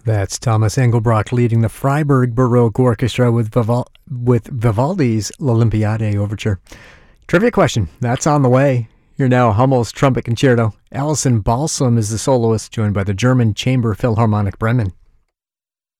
That's Thomas Engelbrock leading the Freiburg Baroque Orchestra with Vivaldi's L'Olympiade Overture. Trivia question, that's on the way. You're now Hummel's Trumpet Concerto. Alison Balsam is the soloist, joined by the German Chamber Philharmonic Bremen.